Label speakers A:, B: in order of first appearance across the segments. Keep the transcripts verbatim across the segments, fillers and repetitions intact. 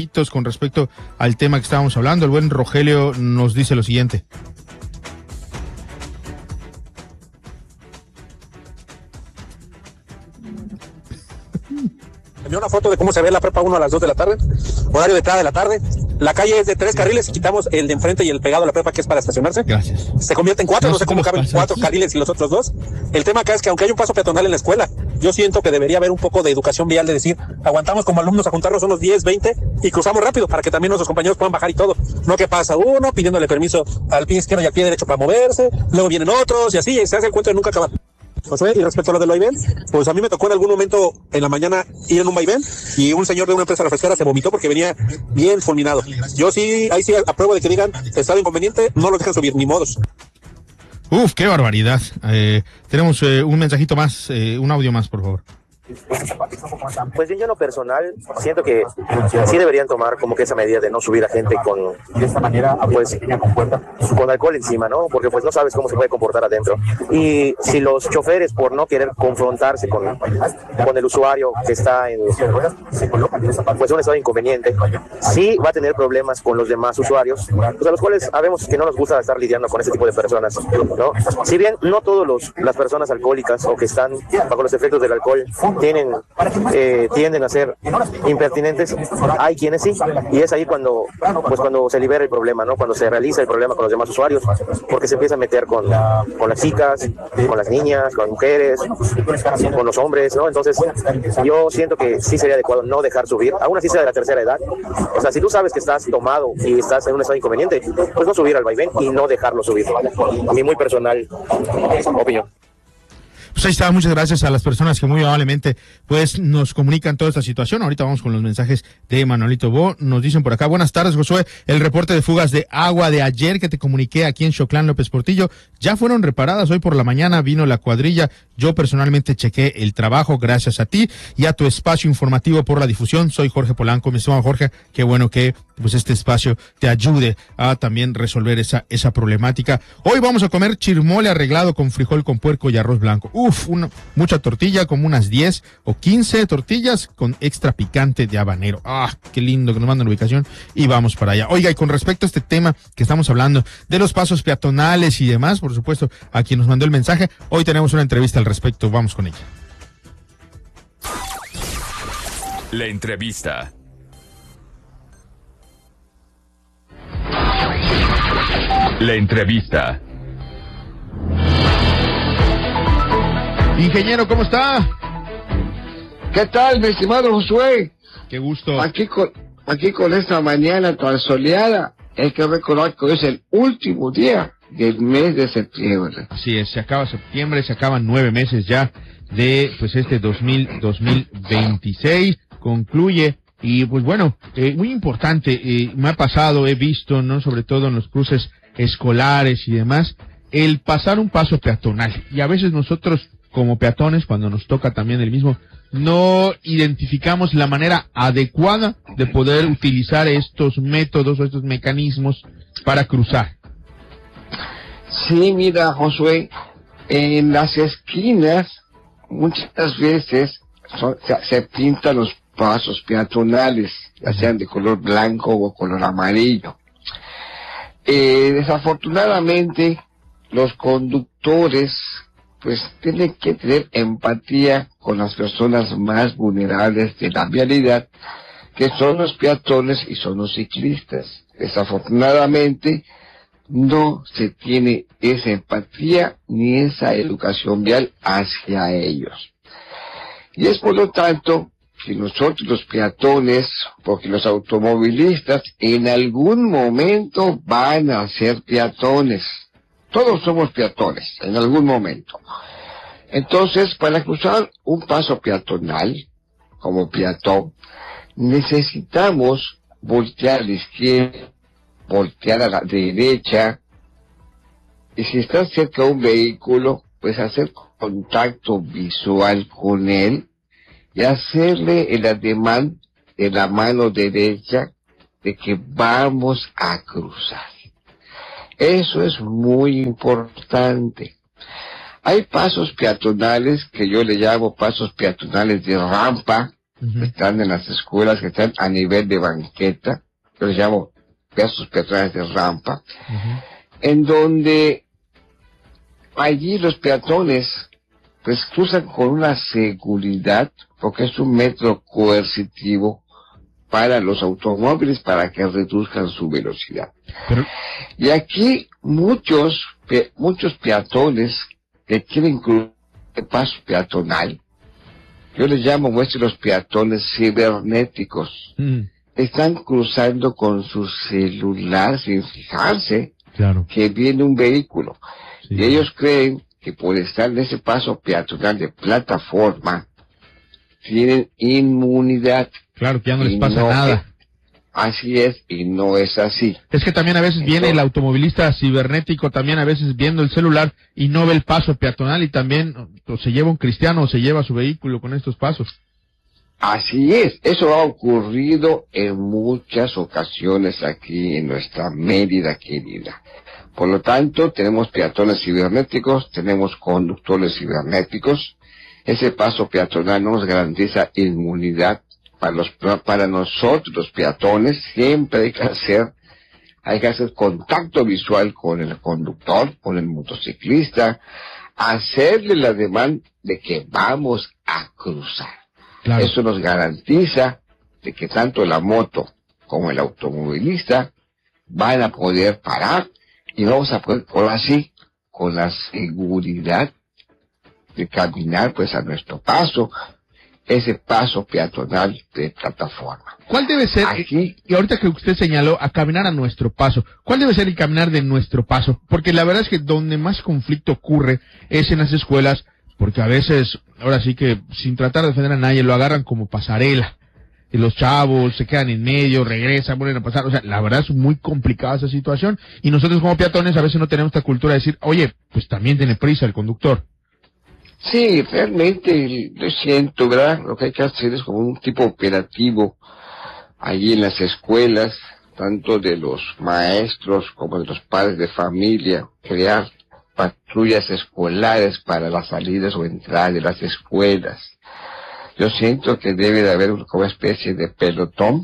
A: detallitos con respecto al tema que estábamos hablando. El buen Rogelio nos dice lo siguiente.
B: Envió una foto de cómo se ve la prepa uno a las dos de la tarde, horario de entrada de la tarde. La calle es de tres carriles y quitamos el de enfrente y el pegado a la prepa, que es para estacionarse.
A: Gracias.
B: Se convierte en cuatro, no, no sé cómo caben cuatro
A: aquí.
B: carriles y los otros dos. El tema acá es que aunque hay un paso peatonal en la escuela, yo siento que debería haber un poco de educación vial, de decir, aguantamos como alumnos a juntarnos unos diez, veinte y cruzamos rápido para que también nuestros compañeros puedan bajar y todo. No que pasa uno pidiéndole permiso al pie izquierdo y al pie derecho para moverse, luego vienen otros y así, y se hace el cuento de nunca acabar. Josué, y respecto a lo del vaivén, pues a mí me tocó en algún momento en la mañana ir en un vaivén y un señor de una empresa refresquera se vomitó porque venía bien fulminado. Yo sí, ahí sí apruebo de que digan, estado inconveniente, no lo dejan subir, ni modos.
A: Uf, qué barbaridad. Eh, tenemos eh, un mensajito más, eh, un audio más, por favor.
C: Pues bien, yo en lo personal siento que sí deberían tomar como que esa medida de no subir a gente con de esta manera, pues con alcohol encima, ¿no? Porque pues no sabes cómo se puede comportar adentro. Y si los choferes, por no querer confrontarse con, con el usuario que está en pues un estado inconveniente, sí va a tener problemas con los demás usuarios, pues a los cuales sabemos que no nos gusta estar lidiando con ese tipo de personas, ¿no? Si bien no todos los las personas alcohólicas o que están bajo los efectos del alcohol tienen, eh, tienden a ser impertinentes, hay quienes sí, y es ahí cuando, pues cuando se libera el problema, ¿no? Cuando se realiza el problema con los demás usuarios, porque se empieza a meter con, con las chicas, con las niñas, con las mujeres, con los hombres, ¿no? Entonces, yo siento que sí sería adecuado no dejar subir, aún así sea de la tercera edad. O sea, si tú sabes que estás tomado y estás en un estado inconveniente, pues no subir al vaivén y no dejarlo subir. A mi muy personal opinión.
A: Pues ahí está, muchas gracias a las personas que muy amablemente pues nos comunican toda esta situación. Ahorita vamos con los mensajes de Manuelito Bo. Nos dicen por acá, buenas tardes, Josué, el reporte de fugas de agua de ayer que te comuniqué aquí en Xoclán, López Portillo, ya fueron reparadas. Hoy por la mañana vino la cuadrilla. Yo personalmente chequé el trabajo, gracias a ti y a tu espacio informativo por la difusión. Soy Jorge Polanco, mi estimado Jorge, qué bueno que pues este espacio te ayude a también resolver esa esa problemática. Hoy vamos a comer chirmole arreglado con frijol con puerco y arroz blanco. Uf, una, mucha tortilla, como unas diez o quince tortillas con extra picante de habanero. Ah, qué lindo que nos mandan la ubicación y vamos para allá. Oiga, y con respecto a este tema que estamos hablando de los pasos peatonales y demás, por supuesto, a quien nos mandó el mensaje, hoy tenemos una entrevista al respecto. Vamos con ella.
D: La entrevista. La entrevista.
A: Ingeniero, ¿cómo está?
E: ¿Qué tal, mi estimado Josué?
A: Qué gusto.
E: Aquí con, aquí con esta mañana tan soleada, hay que recordar que hoy es el último día del mes de septiembre.
A: Así es, se acaba septiembre, se acaban nueve meses ya de pues este dos mil veintiséis, concluye. Y pues bueno, eh, muy importante, eh, me ha pasado, he visto, ¿no? Sobre todo en los cruces escolares y demás, el pasar un paso peatonal. Y a veces nosotros, como peatones, cuando nos toca también el mismo, no identificamos la manera adecuada de poder utilizar estos métodos o estos mecanismos para cruzar.
E: Sí, mira, Josué, en las esquinas muchas veces son, se, se pintan los pasos peatonales, ya sean de color blanco o color amarillo. Eh, desafortunadamente, los conductores pues tienen que tener empatía con las personas más vulnerables de la vialidad, que son los peatones y son los ciclistas. Desafortunadamente, no se tiene esa empatía ni esa educación vial hacia ellos. Y es por lo tanto que nosotros los peatones, porque los automovilistas en algún momento van a ser peatones. Todos somos peatones en algún momento. Entonces, para cruzar un paso peatonal, como peatón, necesitamos voltear a la izquierda, voltear a la derecha, y si estás cerca de un vehículo, pues hacer contacto visual con él, y hacerle el ademán de la mano derecha de que vamos a cruzar. Eso es muy importante. Hay pasos peatonales que yo le llamo pasos peatonales de rampa, uh-huh. están en las escuelas que están a nivel de banqueta, yo les llamo pasos peatonales de rampa, uh-huh. en donde allí los peatones pues cruzan con una seguridad, porque es un método coercitivo para los automóviles para que reduzcan su velocidad. Pero... Y aquí muchos pe muchos peatones que quieren cruzar el paso peatonal, yo les llamo muestro los peatones cibernéticos, mm. están cruzando con su celular sin fijarse claro. que viene un vehículo. Sí. Y ellos creen que por estar en ese paso peatonal de plataforma, tienen inmunidad.
A: Claro, que ya no les pasa no nada.
E: Es, así es, y no es así.
A: Es que también a veces Entonces, viene el automovilista cibernético, también a veces viendo el celular y no ve el paso peatonal, y también o se lleva un cristiano o se lleva su vehículo con estos pasos.
E: Así es, eso ha ocurrido en muchas ocasiones aquí en nuestra Mérida querida. Por lo tanto, tenemos peatones cibernéticos, tenemos conductores cibernéticos. Ese paso peatonal no nos garantiza inmunidad para los para nosotros los peatones. Siempre hay que hacer hay que hacer contacto visual con el conductor, con el motociclista, hacerle la demanda de que vamos a cruzar. Claro. Eso nos garantiza de que tanto la moto como el automovilista van a poder parar y vamos a poder, por así, con la seguridad de caminar pues a nuestro paso, ese paso peatonal de plataforma.
A: ¿Cuál debe ser, Aquí, y ahorita que usted señaló, a caminar a nuestro paso, cuál debe ser el caminar de nuestro paso? Porque la verdad es que donde más conflicto ocurre es en las escuelas, porque a veces, ahora sí que sin tratar de defender a nadie, lo agarran como pasarela. Y los chavos se quedan en medio, regresan, vuelven a pasar. O sea, la verdad es muy complicada esa situación. Y nosotros como peatones a veces no tenemos esta cultura de decir, oye, pues también tiene prisa el conductor.
E: Sí, realmente yo siento, ¿verdad? Lo que hay que hacer es como un tipo operativo allí en las escuelas, tanto de los maestros como de los padres de familia, crear patrullas escolares para las salidas o entradas de las escuelas. Yo siento que debe de haber como especie de pelotón,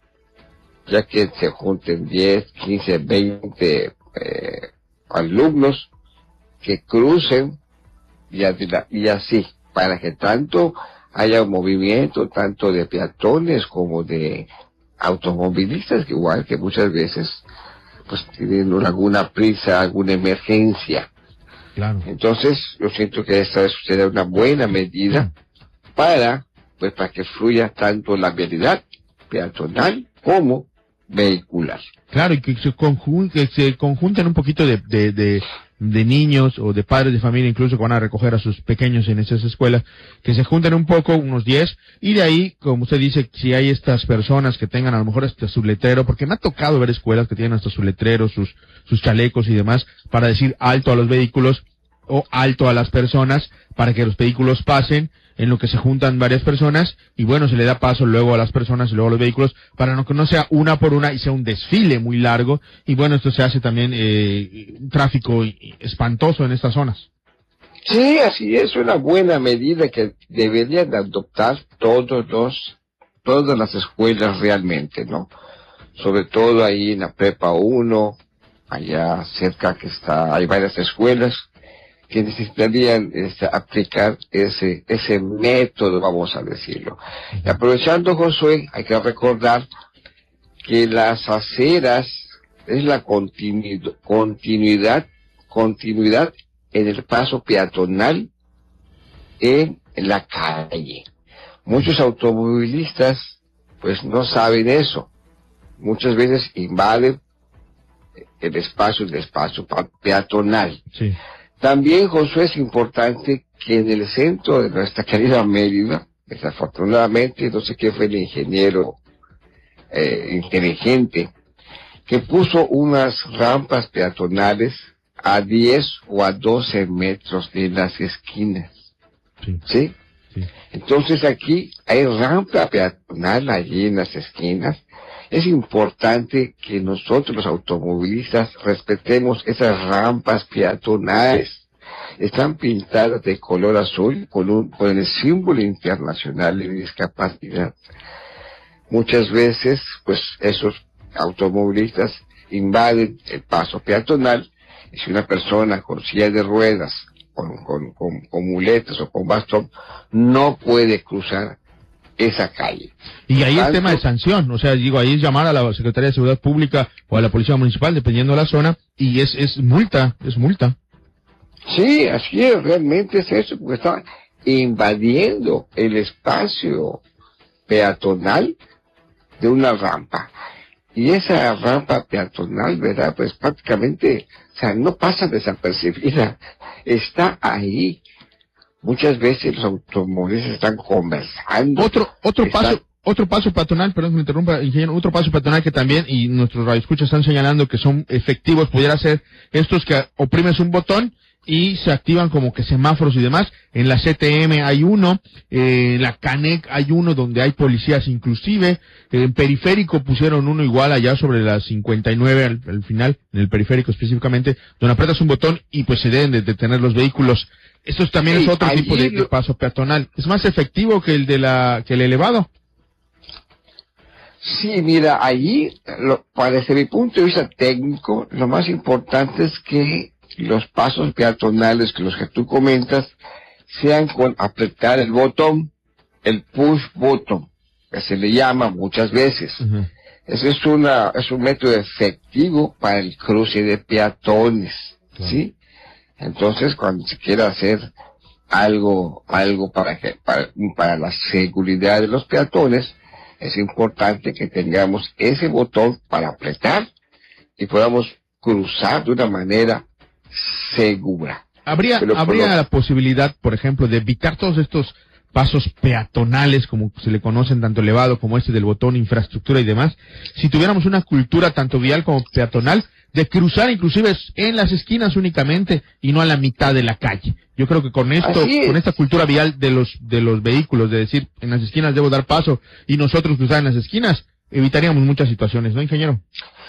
E: ya que se junten diez, quince, veinte eh, alumnos que crucen y, y así, para que tanto haya un movimiento, tanto de peatones como de automovilistas, que igual que muchas veces pues tienen alguna prisa, alguna emergencia. Claro. Entonces, yo siento que esta vez será una buena medida para, pues, para que fluya tanto la vialidad peatonal como vehicular.
A: Claro, y que se, conjun que se conjunten un poquito de, de, de, de niños o de padres de familia, incluso que van a recoger a sus pequeños en esas escuelas, que se junten un poco, unos diez, y de ahí, como usted dice, si hay estas personas que tengan a lo mejor hasta su letrero, porque me ha tocado ver escuelas que tienen hasta su letrero, sus, sus chalecos y demás, para decir alto a los vehículos o alto a las personas, para que los vehículos pasen, en lo que se juntan varias personas, y bueno, se le da paso luego a las personas y luego a los vehículos, para no que no sea una por una y sea un desfile muy largo, y bueno, esto se hace también eh, un tráfico espantoso en estas zonas.
E: Sí, así es, una buena medida que deberían adoptar todos los, todas las escuelas realmente, ¿no? Sobre todo ahí en la prepa uno, allá cerca que está, hay varias escuelas que necesitarían este, aplicar ese ese método, vamos a decirlo. Y aprovechando, Josué, hay que recordar que las aceras es la continu continuidad, continuidad en el paso peatonal en la calle. Muchos automovilistas pues no saben eso. Muchas veces invaden el espacio, el espacio peatonal. Sí. También, Josué, es importante que en el centro de nuestra querida Mérida, desafortunadamente, no sé qué fue el ingeniero eh, inteligente, que puso unas rampas peatonales a diez o a doce metros de las esquinas. Sí. ¿Sí? Sí. Entonces aquí hay rampa peatonal allí en las esquinas. Es importante que nosotros los automovilistas respetemos esas rampas peatonales están pintadas de color azul con, un, con el símbolo internacional de discapacidad. Muchas veces, pues, esos automovilistas invaden el paso peatonal, y si una persona con silla de ruedas, con, con, con, con muletas o con bastón, no puede cruzar esa calle.
A: Y ahí
E: Tanto,
A: es tema de sanción, o sea, digo, ahí es llamar a la Secretaría de Seguridad Pública o a la Policía Municipal, dependiendo de la zona, y es, es multa, es multa.
E: Sí, así es, realmente es eso, porque están invadiendo el espacio peatonal de una rampa. Y esa rampa peatonal, ¿verdad? Pues prácticamente, o sea, no pasa desapercibida, está ahí. Muchas veces los automóviles están conversando.
A: Otro, otro
E: están...
A: paso, otro paso peatonal, perdón que me interrumpa, ingeniero, otro paso peatonal que también, y nuestros radioescuchas están señalando que son efectivos, pudiera ser estos que oprimes un botón y se activan como que semáforos y demás. En la C T M hay uno, eh, en la Canec hay uno donde hay policías inclusive, en Periférico pusieron uno igual allá sobre las cincuenta y nueve al, al final, en el Periférico específicamente, donde aprietas un botón y pues se deben de detener los vehículos. Esto también sí, es otro tipo de, de paso peatonal. ¿Es más efectivo que el de la que el elevado?
E: Sí, mira, allí, lo, desde mi punto de vista técnico, lo más importante es que los pasos peatonales, que los que tú comentas, sean con apretar el botón, el push button, que se le llama muchas veces. Uh-huh. Ese es una, es un método efectivo para el cruce de peatones, claro. ¿Sí? Entonces, cuando se quiera hacer algo, algo para que, para, para la seguridad de los peatones, es importante que tengamos ese botón para apretar y podamos cruzar de una manera segura.
A: ¿Habría, Pero, habría la posibilidad, por ejemplo, de evitar todos estos pasos peatonales, como se le conocen, tanto elevado como este del botón, infraestructura y demás, si tuviéramos una cultura tanto vial como peatonal, de cruzar inclusive en las esquinas únicamente y no a la mitad de la calle? Yo creo que con esto, con esta cultura vial de los de los vehículos, de decir, en las esquinas debo dar paso y nosotros cruzar en las esquinas, evitaríamos muchas situaciones, ¿no, ingeniero?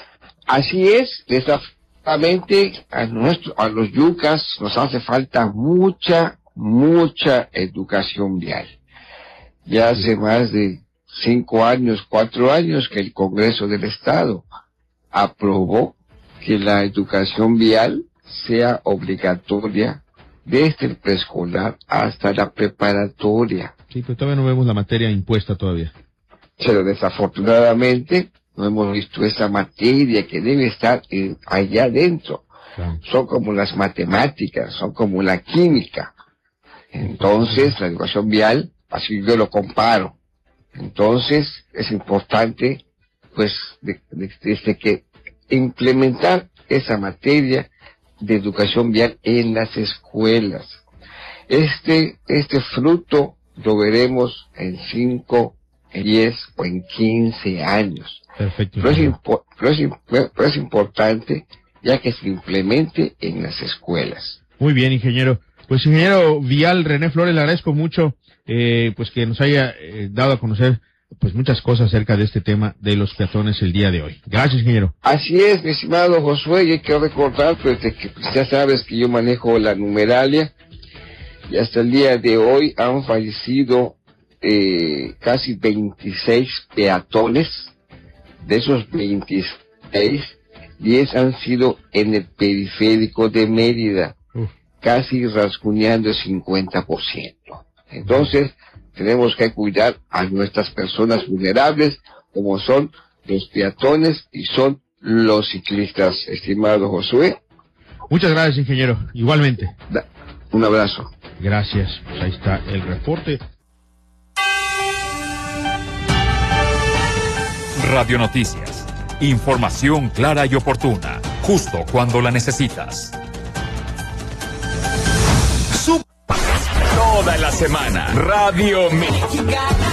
E: Así es, desafortunadamente a, nuestro, a los yucas nos hace falta mucha, mucha educación vial. Ya hace más de cinco años, cuatro años que el Congreso del Estado aprobó que la educación vial sea obligatoria desde el preescolar hasta la preparatoria.
A: Sí, pero todavía no vemos la materia impuesta todavía.
E: Pero desafortunadamente no hemos visto esa materia que debe estar en, allá adentro. Claro. Son como las matemáticas, son como la química. Entonces, la educación vial, así yo lo comparo. Entonces, es importante, pues, de, de, desde que implementar esa materia de educación vial en las escuelas. Este, este fruto lo veremos en cinco, en diez o en quince años.
A: Perfecto.
E: Pero es, impo pero, es pero es importante ya que se implemente en las escuelas.
A: Muy bien, ingeniero. Pues, ingeniero vial René Flores, le agradezco mucho eh, pues que nos haya eh, dado a conocer pues muchas cosas acerca de este tema de los peatones el día de hoy. Gracias, ingeniero.
E: Así es, mi estimado Josué, y hay que recordar, pues, de que ya sabes que yo manejo la numeralia, y hasta el día de hoy han fallecido eh, casi veintiséis peatones. De esos veintiséis, diez han sido en el periférico de Mérida, Uf. casi rasguñando el cincuenta por ciento. Entonces, tenemos que cuidar a nuestras personas vulnerables, como son los peatones y son los ciclistas, estimado Josué.
A: Muchas gracias, ingeniero. Igualmente.
E: Da, un abrazo.
A: Gracias. Pues ahí está el reporte.
D: Radio Noticias. Información clara y oportuna, justo cuando la necesitas. Sub Toda la semana, Radio Mexicana.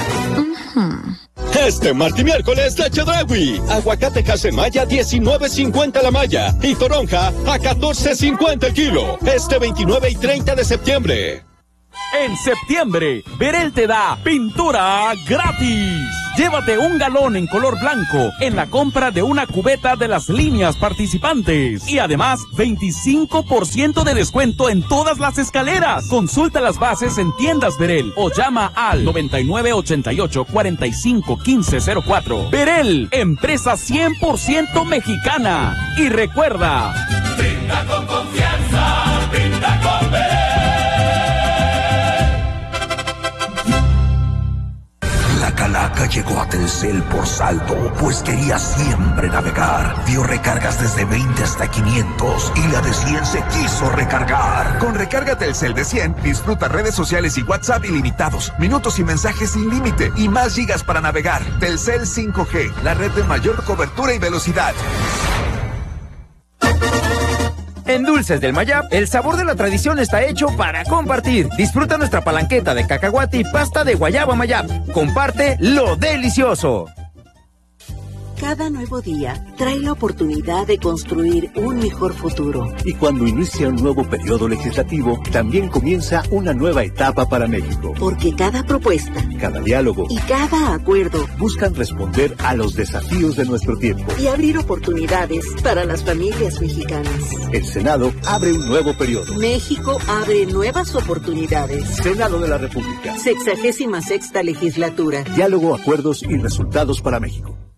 F: Este martes y miércoles de Chedraui. Aguacate Casemaya diecinueve cincuenta la malla y toronja a catorce cincuenta el kilo. Este veintinueve y treinta de septiembre.
G: En septiembre, Verel te da pintura gratis. Llévate un galón en color blanco en la compra de una cubeta de las líneas participantes. Y además, veinticinco por ciento de descuento en todas las escaleras. Consulta las bases en tiendas Verel o llama al noventa y nueve ochenta y ocho cuarenta y cinco quince cero cuatro. Verel, empresa cien por ciento mexicana. Y recuerda,
H: brinda con confianza, brinda con Verel.
I: La calaca llegó a Telcel por salto, pues quería siempre navegar. Dio recargas desde veinte hasta quinientos y la de cien se quiso recargar.
J: Con recarga Telcel de cien, disfruta redes sociales y WhatsApp ilimitados, minutos y mensajes sin límite y más gigas para navegar. Telcel cinco G, la red de mayor cobertura y velocidad.
K: En Dulces del Mayab, el sabor de la tradición está hecho para compartir. Disfruta nuestra palanqueta de cacahuate y pasta de guayaba Mayab. Comparte lo delicioso.
L: Cada nuevo día trae la oportunidad de construir un mejor futuro.
M: Y cuando inicia un nuevo periodo legislativo, también comienza una nueva etapa para México.
L: Porque cada propuesta,
M: cada diálogo
L: y cada acuerdo
M: buscan responder a los desafíos de nuestro tiempo
L: y abrir oportunidades para las familias mexicanas.
M: El Senado abre un nuevo periodo.
L: México abre nuevas oportunidades.
M: Senado de la República.
L: Sexagésima sexta legislatura.
M: Diálogo, acuerdos y resultados para México.